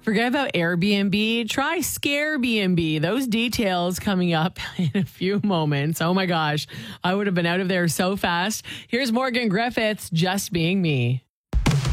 Forget about Airbnb. Try Scarebnb. Those details coming up in a few moments. Oh my gosh. I would have been out of there so fast. Here's Morgan Griffiths, Just Being Me.